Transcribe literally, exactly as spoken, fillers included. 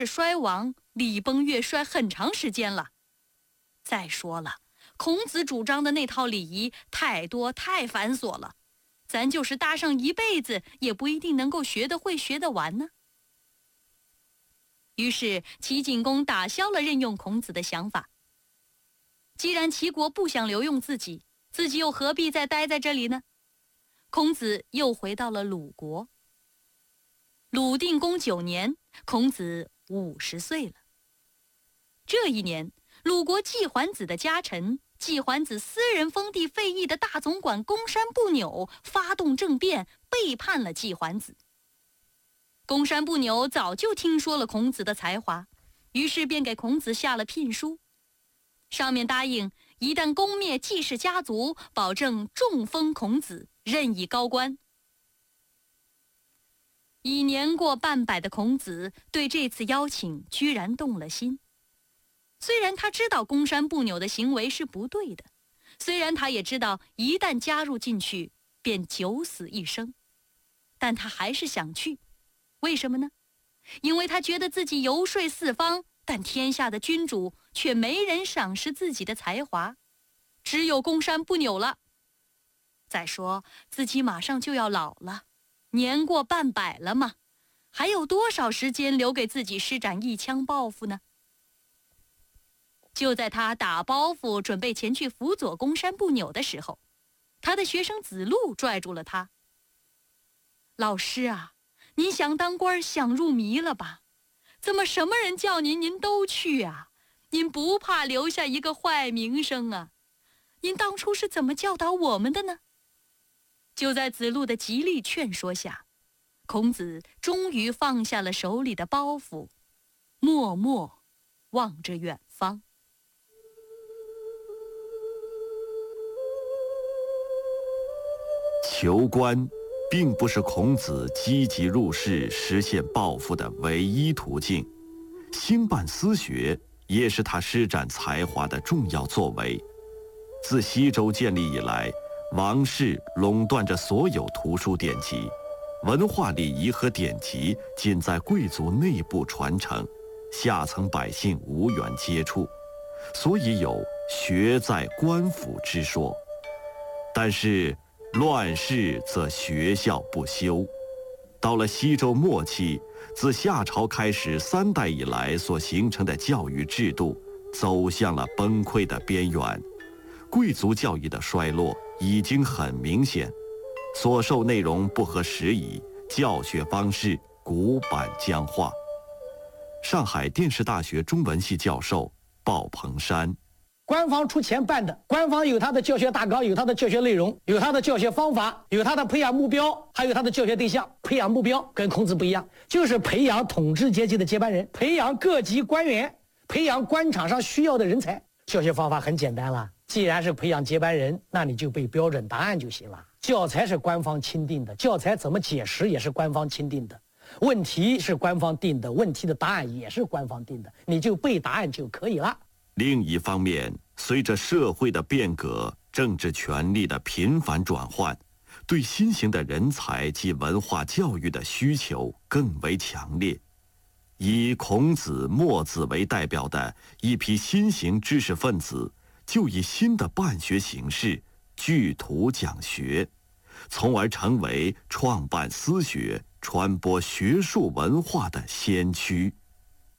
衰亡，礼崩乐衰很长时间了。再说了，孔子主张的那套礼仪太多太繁琐了，咱就是搭上一辈子，也不一定能够学得会学得完呢。于是齐景公打消了任用孔子的想法。既然齐国不想留用自己，自己又何必再待在这里呢？孔子又回到了鲁国。鲁定公九年，孔子五十岁了。这一年，鲁国季桓子的家臣、季桓子私人封地费邑的大总管公山不扭发动政变，背叛了季桓子。公山不扭早就听说了孔子的才华，于是便给孔子下了聘书，上面答应一旦攻灭季氏家族，保证重封孔子，任以高官。已年过半百的孔子对这次邀请居然动了心。虽然他知道公山不扭的行为是不对的，虽然他也知道一旦加入进去便九死一生，但他还是想去。为什么呢？因为他觉得自己游说四方，但天下的君主却没人赏识自己的才华，只有公山不扭了。再说自己马上就要老了，年过半百了嘛，还有多少时间留给自己施展一腔抱负呢？就在他打包袱准备前去辅佐公山不扭的时候，他的学生子路拽住了他。老师啊，您想当官想入迷了吧？怎么什么人叫您您都去啊？您不怕留下一个坏名声啊？您当初是怎么教导我们的呢？就在子路的极力劝说下，孔子终于放下了手里的包袱，默默望着远方。 求官并不是孔子积极入仕实现抱负的唯一途径，兴办私学也是他施展才华的重要作为。自西周建立以来，王室垄断着所有图书典籍，文化礼仪和典籍仅在贵族内部传承，下层百姓无缘接触，所以有学在官府之说。但是乱世则学校不休。到了西周末期，自夏朝开始三代以来所形成的教育制度走向了崩溃的边缘，贵族教育的衰落已经很明显，所授内容不合时宜，教学方式古板僵化。上海电视大学中文系教授鲍鹏山： 官方出钱办的，官方有他的教学大纲，有他的教学内容，有他的教学方法，有他的培养目标，还有他的教学对象。培养目标跟孔子不一样，就是培养统治阶级的接班人，培养各级官员，培养官场上需要的人才。教学方法很简单了，既然是培养接班人，那你就背标准答案就行了。教材是官方钦定的，教材怎么解释也是官方钦定的，问题是官方定的，问题的答案也是官方定的，你就背答案就可以了。 另一方面，随着社会的变革，政治权力的频繁转换，对新型的人才及文化教育的需求更为强烈。以孔子、墨子为代表的一批新型知识分子，就以新的办学形式聚图讲学，从而成为创办私学、传播学术文化的先驱。